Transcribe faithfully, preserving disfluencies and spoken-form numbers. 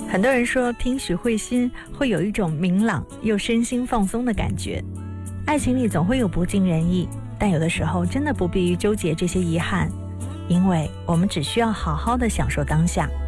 很多人说听许慧欣会有一种明朗又身心放松的感觉。爱情里总会有不尽人意，但有的时候真的不必于纠结这些遗憾，因为我们只需要好好的享受当下。